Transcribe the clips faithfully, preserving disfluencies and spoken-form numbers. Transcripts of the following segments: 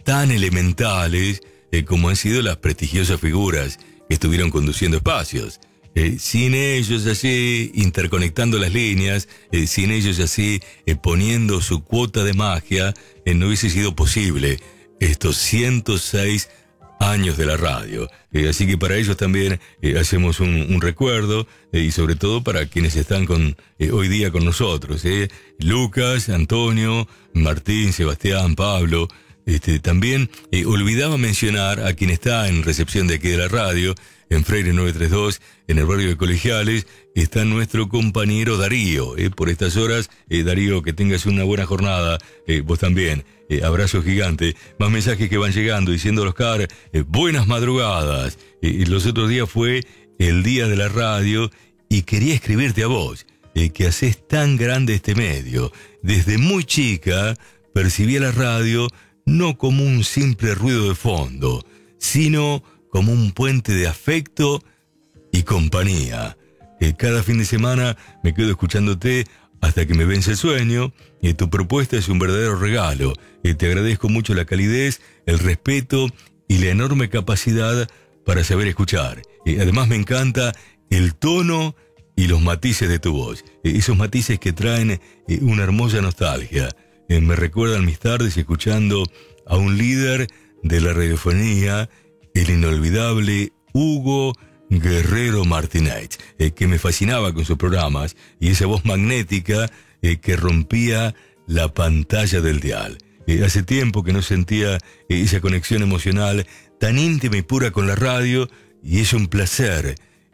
tan elementales eh, como han sido las prestigiosas figuras que estuvieron conduciendo espacios. Eh, sin ellos así, interconectando las líneas, eh, sin ellos así, eh, poniendo su cuota de magia, eh, no hubiese sido posible estos ciento seis años de la radio. Eh, así que para ellos también eh, hacemos un, un recuerdo, eh, y sobre todo para quienes están con eh, hoy día con nosotros. Eh, Lucas, Antonio, Martín, Sebastián, Pablo. Este, también eh, olvidaba mencionar a quien está en recepción de aquí de la radio, en Freire novecientos treinta y dos, en el barrio de Colegiales, está nuestro compañero Darío. Eh, por estas horas, eh, Darío, que tengas una buena jornada, eh, vos también. Eh, abrazo gigante. Más mensajes que van llegando diciendo Oscar, eh, buenas madrugadas. Eh, los otros días fue el día de la radio y quería escribirte a vos, eh, que haces tan grande este medio. Desde muy chica percibía la radio no como un simple ruido de fondo, sino como un puente de afecto y compañía. Eh, cada fin de semana me quedo escuchándote hasta que me vence el sueño. Eh, tu propuesta es un verdadero regalo. Eh, te agradezco mucho la calidez, el respeto y la enorme capacidad para saber escuchar. Eh, además me encanta el tono y los matices de tu voz. Eh, esos matices que traen eh, una hermosa nostalgia. Eh, me recuerdan mis tardes escuchando a un líder de la radiofonía, el inolvidable Hugo Guerrero Martínez, eh, que me fascinaba con sus programas y esa voz magnética eh, que rompía la pantalla del dial. Eh, hace tiempo que no sentía eh, esa conexión emocional tan íntima y pura con la radio, y es un placer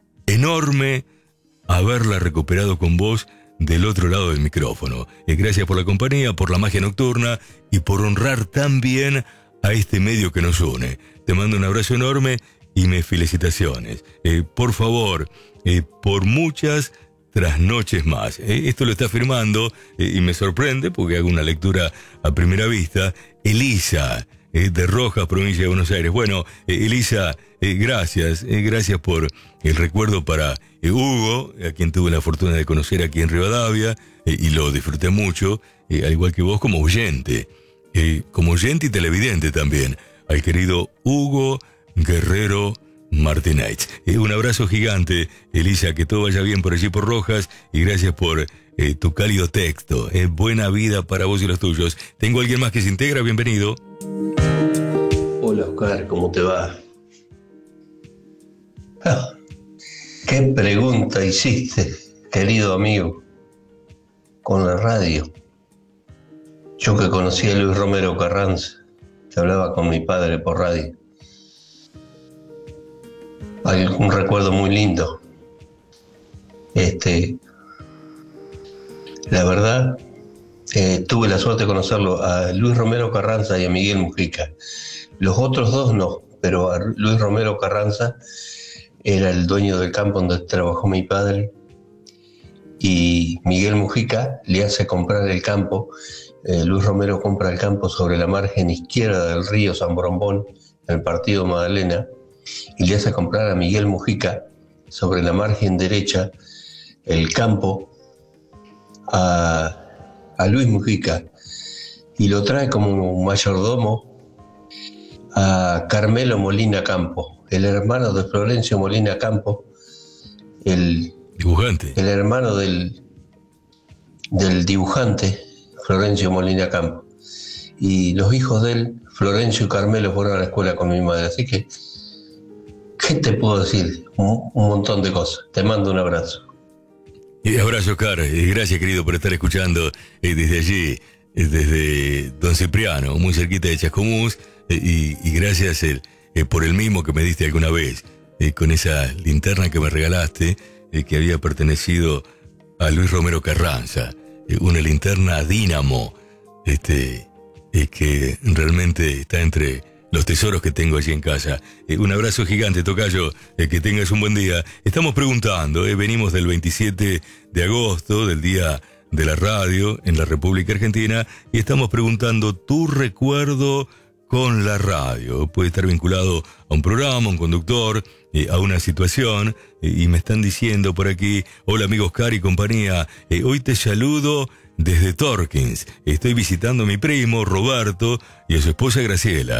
enorme haberla recuperado con vos del otro lado del micrófono. Eh, gracias por la compañía, por la magia nocturna y por honrar tan bien a este medio que nos une. Te mando un abrazo enorme y mis felicitaciones. Eh, por favor, eh, por muchas trasnoches más. Eh, esto lo está firmando eh, y me sorprende porque hago una lectura a primera vista. Elisa, eh, de Rojas, provincia de Buenos Aires. Bueno, eh, Elisa, eh, gracias. Eh, gracias por el recuerdo para eh, Hugo, a quien tuve la fortuna de conocer aquí en Rivadavia, eh, y lo disfruté mucho, eh, al igual que vos como oyente. Eh, como oyente y televidente también, al querido Hugo Guerrero Martínez. Eh, un abrazo gigante, Elisa, que todo vaya bien por allí por Rojas, y gracias por eh, tu cálido texto. Eh, buena vida para vos y los tuyos. ¿Tengo alguien más que se integra? Bienvenido. Hola Oscar, ¿cómo te va? Ah, ¿qué pregunta hiciste, querido amigo, con la radio? Yo que conocí a Luis Romero Carranza, que hablaba con mi padre por radio. Hay un recuerdo muy lindo. Este, la verdad, eh, tuve la suerte de conocerlo a Luis Romero Carranza y a Miguel Mujica. Los otros dos no, pero a Luis Romero Carranza era el dueño del campo donde trabajó mi padre, y Miguel Mujica le hace comprar el campo. Eh, Luis Romero compra el campo sobre la margen izquierda del río San Borombón, en el partido Magdalena, y le hace comprar a Miguel Mujica sobre la margen derecha el campo a, a Luis Mujica, y lo trae como un mayordomo a Carmelo Molina Campo, el hermano de Florencio Molina Campo, el dibujante, el hermano del, del dibujante Florencio Molina Campo. Y los hijos de él, Florencio y Carmelo, fueron a la escuela con mi madre. Así que, ¿qué te puedo decir? Un, un montón de cosas. Te mando un abrazo. Y abrazo, Oscar. Gracias, querido, por estar escuchando eh, desde allí, eh, desde Don Cipriano, muy cerquita de Chascomús, eh, y, y gracias el, eh, por el mimo que me diste alguna vez, eh, con esa linterna que me regalaste, eh, que había pertenecido a Luis Romero Carranza. Una linterna dínamo, este, eh, que realmente está entre los tesoros que tengo allí en casa. Eh, un abrazo gigante, tocayo, eh, que tengas un buen día. Estamos preguntando, eh, venimos del veintisiete de agosto, del Día de la Radio en la República Argentina, y estamos preguntando tu recuerdo con la radio. Puede estar vinculado a un programa, a un conductor, eh, a una situación, eh, y me están diciendo por aquí: hola amigo Oscar y compañía, eh, hoy te saludo desde Torkins. Estoy visitando a mi primo Roberto y a su esposa Graciela.